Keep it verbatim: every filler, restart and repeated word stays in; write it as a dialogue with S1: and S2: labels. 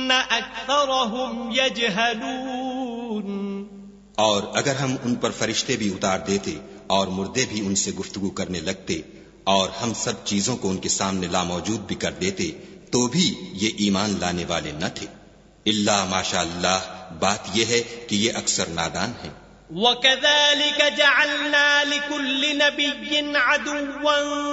S1: अक्सरहुम यजहलून।
S2: और अगर हम उन पर फरिश्ते भी उतार देते और मुर्दे भी उनसे गुफ्तगू करने लगते और हम सब चीजों को उनके सामने लामौजूद भी कर देते तो भी ये ईमान लाने वाले न थे। इल्ला माशा अल्लाह, बात यह है कि ये अक्सर नादान हैं।
S1: वकज़ालिक जअलना लिकुल्लि नबिय्यिन अदुव्वन